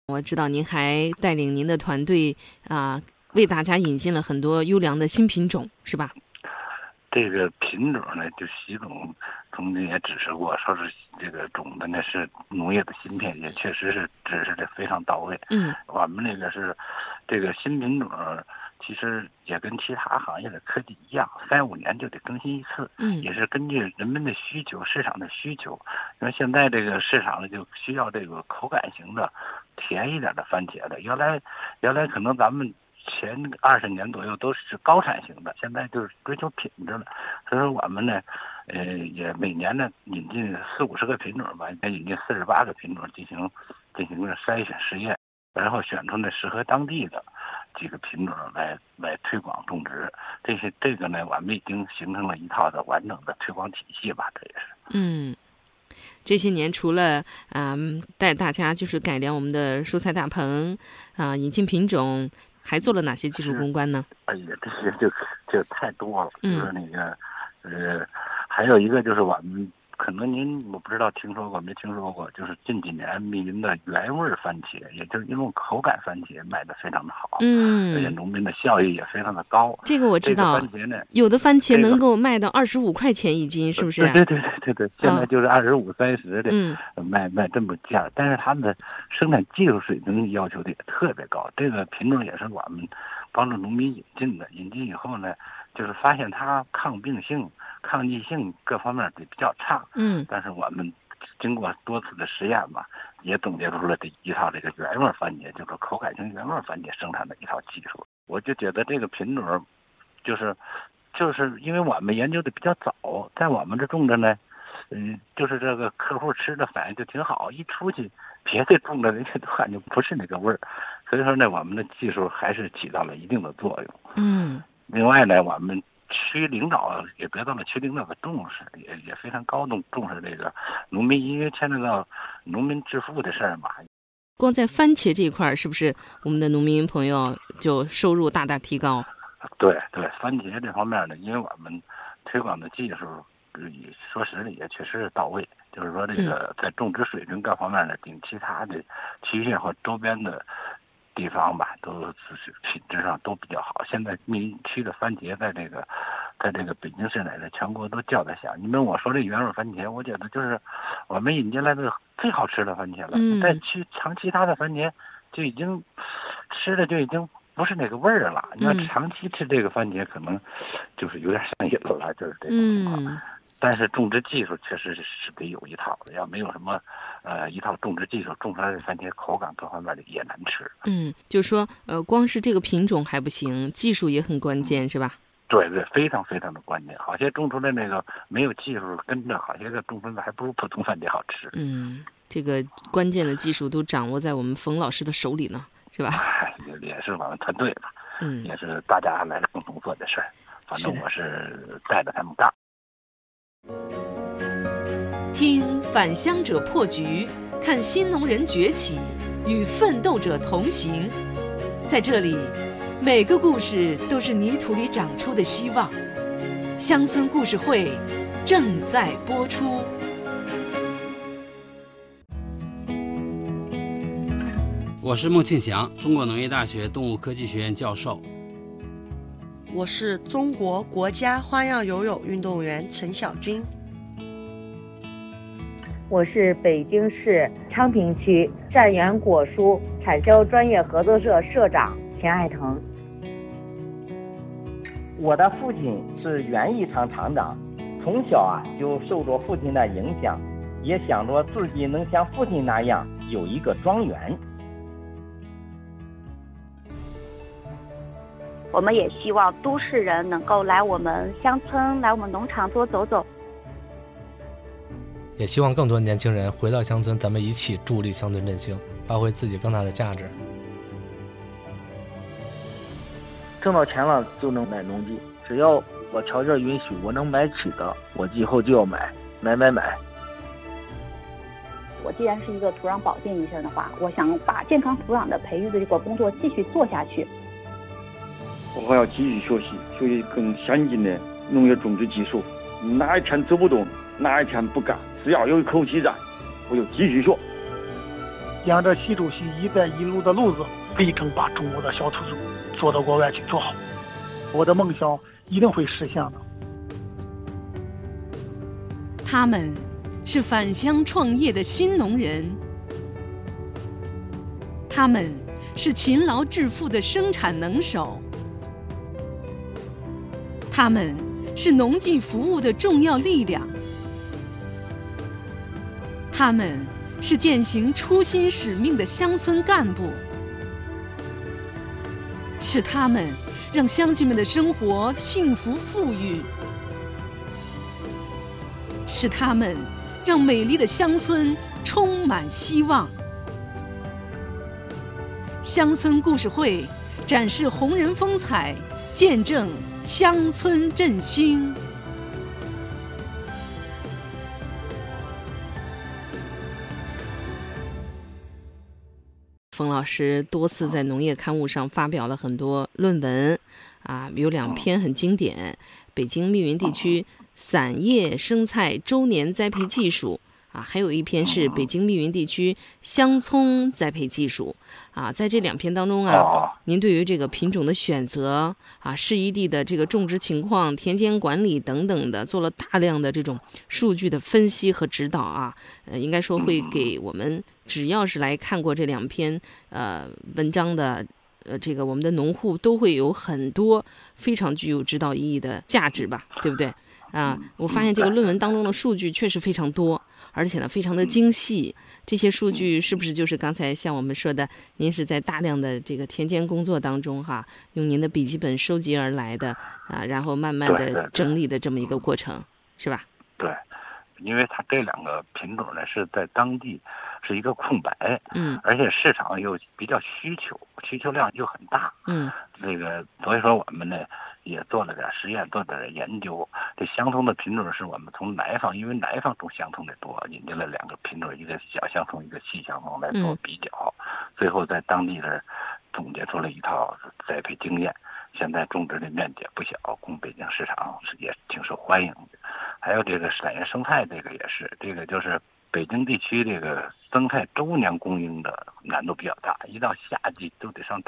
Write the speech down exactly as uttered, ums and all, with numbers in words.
我知道您还带领您的团队啊，为大家引进了很多优良的新品种，是吧？ 这个品种呢，就习总曾经也指示过，说是这个种子呢是农业的芯片，也确实是指示的非常到位。 嗯， 我们那个是这个新品种，其实也跟其他行业的科技一样，三五年就得更新一次。 嗯， 也是根据人们的需求、市场的需求。因为现在这个市场呢，就需要这个口感型的、甜一点的番茄的。原来，原来可能咱们前二十年左右都是高产型的，现在就是追求品质了。所以说我们呢，呃，也每年呢引进四五十个品种吧，引进四十八个品种进行进行了筛选试验，然后选出那适合当地的几个品种来来推广种植。这些这个呢，我们已经形成了一套的完整的推广体系吧，这也是。 嗯。这些年除了嗯、呃、带大家就是改良我们的蔬菜大棚啊、呃，引进品种，还做了哪些技术攻关呢？ 哎呀，这些就就太多了， 嗯、 就是那个呃，还有一个就是我们可能您我不知道听说过没听说过，就是近几年密云的原味番茄，也就是一种口感番茄卖的非常的好， 嗯， 而且农民的效益也非常的高。 这个我知道， 这个番茄呢， 有的番茄能够卖到二十五块钱一斤，是不是？ 对对对对对，现在就是二十五、三十的， 嗯， 卖卖这么价，但是他们的生产技术水平要求的也特别高。这个品种也是我们帮助农民引进的，引进以后呢，就是发现它抗病性、抗逆性各方面比较差。 嗯， 但是我们经过多次的实验吧，也总结出了这一套这个原味番茄，就是口感型原味番茄生产的一套技术。我就觉得这个品种，就是就是因为我们研究的比较早，在我们这种着呢，嗯，就是这个客户吃的反应就挺好，一出去别的种的人家都感觉不是那个味儿，所以说呢，我们的技术还是起到了一定的作用。 嗯， 另外呢，我们区领导也得到了区领导的重视，也也非常高度重视这个农民，因为牵扯到农民致富的事儿嘛。 光在番茄这一块，是不是我们的农民朋友就收入大大提高？ 对对，番茄这方面呢，因为我们推广的技术，说实的也确实是到位。就是说，这个在种植水平各方面呢，比其他的区县或周边的地方吧，都是品质上都比较好。现在密云区的番茄在这个，在这个北京市内在全国都叫得响。你们我说这原味番茄，我觉得就是我们引进来的最好吃的番茄了。 嗯， 在去尝其他的番茄，就已经吃的就已经不是那个味儿了。你要长期吃这个番茄，可能就是有点上瘾了，就是这种情况。 嗯， 但是种植技术确实是得有一套的，要没有什么，呃，一套种植技术，种出来的番茄口感各方面的也难吃。 嗯，就是说，呃，光是这个品种还不行，技术也很关键，嗯、是吧？ 对对，非常非常的关键。好些种出来那个没有技术跟着，好些个种出来还不如普通番茄好吃。 嗯，这个关键的技术都掌握在我们冯老师的手里呢，是吧？ 也也是我们团队吧， 嗯， 也是大家来共同做的事儿。反正我是带着他们干。 听返乡者破局，看新农人崛起，与奋斗者同行。在这里，每个故事都是泥土里长出的希望。乡村故事会正在播出。 我是孟庆祥，中国农业大学动物科技学院教授。 我是中国国家花样游泳运动员陈晓军。 我是北京市昌平区善源果蔬产销专业合作社社长田爱腾。 我的父亲是园艺厂厂长，从小啊就受着父亲的影响，也想着自己能像父亲那样有一个庄园。 我们也希望都市人能够来我们乡村，来我们农场多走走。 也希望更多年轻人回到乡村，咱们一起助力乡村振兴，发挥自己更大的价值。 挣到钱了就能买农机，只要我条件允许，我能买起的，我以后就要买，买买买。 我既然是一个土壤保健医生的话，我想把健康土壤的培育的这个工作继续做下去。 我还要继续学习，学习更先进的农业种植技术。哪一天走不动，哪一天不干，只要有一口气在，我就继续学。 沿着习主席“一带一路”的路子，力争把中国的小土豆做到国外去做好。我的梦想一定会实现的。 他们是返乡创业的新农人，他们是勤劳致富的生产能手，他们是农技服务的重要力量，他们是践行初心使命的乡村干部，是他们让乡亲们的生活幸福富裕，是他们让美丽的乡村充满希望。乡村故事会展示红人风采，见证乡村振兴。冯老师多次在农业刊物上发表了很多论文，啊，有两篇很经典，北京密云地区散叶生菜周年栽培技术，啊，还有一篇是北京密云地区香葱栽培技术，啊，在这两篇当中啊，您对于这个品种的选择啊，适宜地的这个种植情况、田间管理等等的，做了大量的这种数据的分析和指导啊，呃，应该说会给我们只要是来看过这两篇呃文章的。呃，这个我们的农户都会有很多非常具有指导意义的价值吧，对不对？啊，我发现这个论文当中的数据确实非常多，而且呢非常的精细。这些数据是不是就是刚才像我们说的，您是在大量的这个田间工作当中哈，用您的笔记本收集而来的啊，然后慢慢的整理的这么一个过程，是吧？ 对，因为它这两个品种呢是在当地是一个空白， 嗯， 而且市场又比较需求，需求量又很大， 嗯， 这个所以说我们呢也做了点实验，做了点研究。这相同的品种是我们从南方，因为南方种相同的多，引进了两个品种，一个小相同，一个细相同来做比较，嗯、最后在当地这总结出了一套栽培经验。现在种植的面积不小，供北京市场也挺受欢迎的。还有这个散叶生菜，这个也是，这个就是北京地区这个生态周年供应的难度比较大，一到夏季都得上